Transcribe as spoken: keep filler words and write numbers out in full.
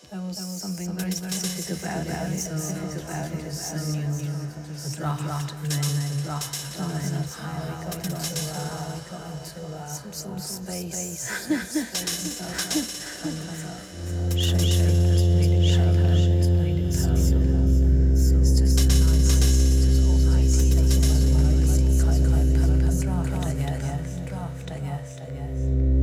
There was something very specific about it, and so specific about it is um, a draft, and then a draft, and then that's how we got into uh, we got into uh, some sort of space, some space, kind of